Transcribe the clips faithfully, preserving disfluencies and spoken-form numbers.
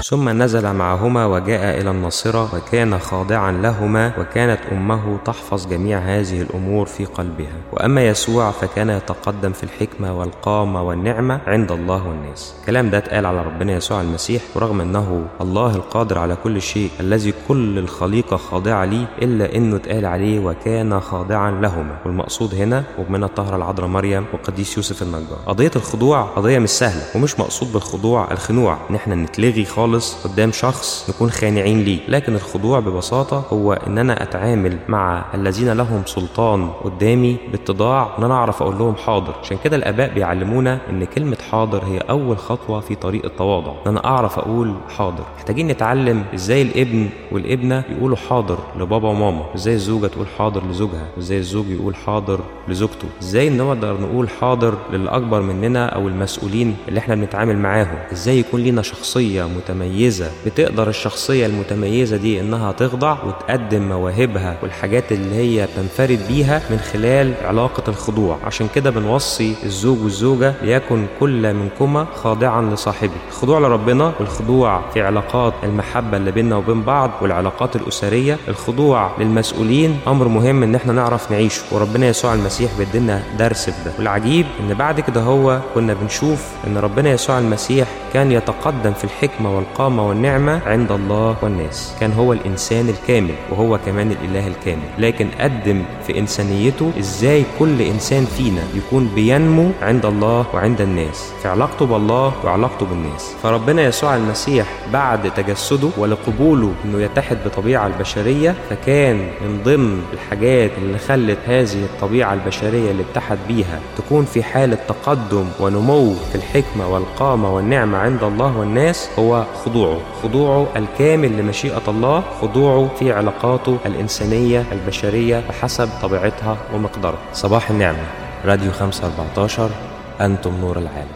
ثم نزل معهما وجاء إلى الناصرة وكان خاضعا لهما، وكانت أمه تحفظ جميع هذه الأمور في قلبها. وأما يسوع فكان يتقدم في الحكمة والقامة والنعمة عند الله والناس. الكلام ده اتقال على ربنا يسوع المسيح، ورغم أنه الله القادر على كل شيء الذي كل الخليقة خاضعة ليه، إلا أنه اتقال عليه وكان خاضعا لهما. والمقصود هنا ومن الطاهرة العذراء مريم وقديس يوسف النجار. قضية الخضوع قضية مش سهلة، ومش مقصود بالخضوع الخنوع ان احنا نتلغي خالص قدام شخص نكون خانعين ليه، لكن الخضوع ببساطة هو ان انا اتعامل مع الذين لهم سلطان قدامي باتضاع، ان انا اعرف اقول لهم حاضر. عشان كده الاباء بيعلمونا ان كلمة حاضر هي اول خطوة في طريق التواضع، ان انا اعرف اقول حاضر. محتاجين نتعلم ازاي الابن والابنة يقولوا حاضر لبابا وماما، ازاي الزوجة تقول حاضر لزوجها، ازاي الزوج يقول حاضر لزوجته، ازاي نقدر نقول حاضر للي اكبر مننا او المسؤولين اللي احنا بنتعامل معاهم، ازاي يكون لينا شخصية متميزة بتقدر الشخصية المتميزة دي انها تخضع وتقدم مواهبها والحاجات اللي هي تنفرد بيها من خلال علاقة الخضوع. عشان كده بنوصي الزوج والزوجة ليكن كل منكما خاضعا لصاحبه. الخضوع لربنا والخضوع في علاقات المحبة اللي بيننا وبين بعض والعلاقات الأسرية، الخضوع للمسؤولين أمر مهم ان احنا نعرف نعيشه، وربنا يسوع المسيح بيدينا درس بده. والعجيب ان بعد كده هو كنا بنشوف ان ربنا يسوع المسيح كان يتقدم في الحكمة والقامة والنعمة عند الله والناس. كان هو الإنسان الكامل وهو كمان الإله الكامل، لكن قدم في إنسانيته إزاي كل إنسان فينا يكون بينمو عند الله وعند الناس في علاقته بالله وعلاقته بالناس. فربنا يسوع المسيح بعد تجسده ولقبوله إنه يتحد بطبيعة البشرية، فكان من ضمن الحاجات اللي خلت هذه الطبيعة البشرية اللي اتحد بيها تكون في حالة تقدم ونمو في الحكمة والقامة والنعمة عند الله والناس هو خضوعه، خضوعه الكامل لمشيئة الله، خضوعه في علاقاته الإنسانية البشرية بحسب طبيعتها ومقدارها. صباح النعمة، راديو خمسة أربعتاشر، أنتم نور العالم.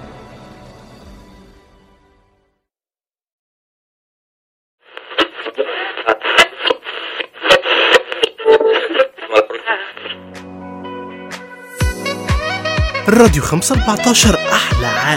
الراديو خمسة أربعتاشر أحلى عالم.